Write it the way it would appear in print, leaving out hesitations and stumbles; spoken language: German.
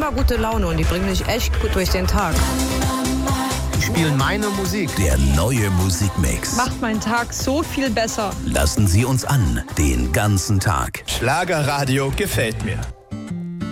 immer gute Laune und die bringen mich echt gut durch den Tag. Die spielen meine Musik. Der neue Musikmix. Macht meinen Tag so viel besser. Lassen Sie uns an, den ganzen Tag. Schlagerradio gefällt mir.